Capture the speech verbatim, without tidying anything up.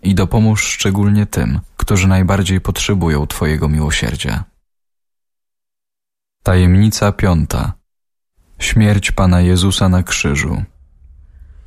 i dopomóż szczególnie tym, którzy najbardziej potrzebują Twojego miłosierdzia. Tajemnica piąta. Śmierć Pana Jezusa na krzyżu.